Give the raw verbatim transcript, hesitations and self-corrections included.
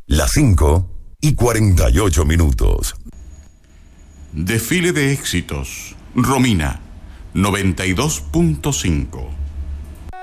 Las cinco y cuarenta y ocho minutos. Desfile de éxitos. Romina, noventa y dos punto cinco.